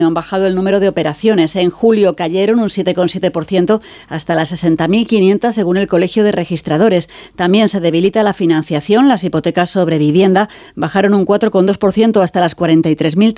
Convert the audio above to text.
Han bajado el número de operaciones. En julio cayeron un 7,7% hasta las 60.500 según el Colegio de Registradores. También se debilita la financiación. Las hipotecas sobre vivienda bajaron un 4,2% hasta las 43.000.